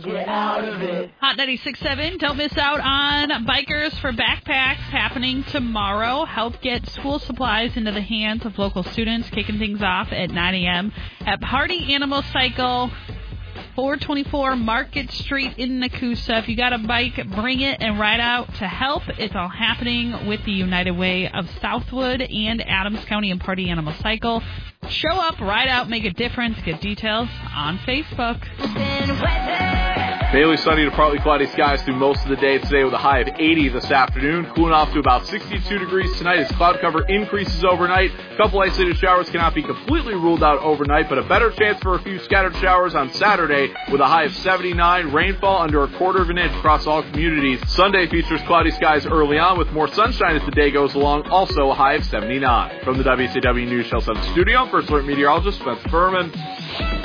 get out of it. Hot 96.7, don't miss out on Bikers for Backpacks happening tomorrow. Help get school supplies into the hands of local students, kicking things off at 9 a.m. at Party Animal Cycle, 424 Market Street in Nakusa. If you got a bike, bring it and ride out to help. It's all happening with the United Way of Southwood and Adams County and Party Animal Cycle. Show up, ride out, make a difference. Get details on Facebook. Mainly sunny to partly cloudy skies through most of the day today with a high of 80 this afternoon. Cooling off to about 62 degrees tonight as cloud cover increases overnight. A couple isolated showers cannot be completely ruled out overnight, but a better chance for a few scattered showers on Saturday with a high of 79. Rainfall under a quarter of an inch across all communities. Sunday features cloudy skies early on with more sunshine as the day goes along. Also a high of 79. From the WCW News Channel 7 studio, First Alert meteorologist Spencer Furman.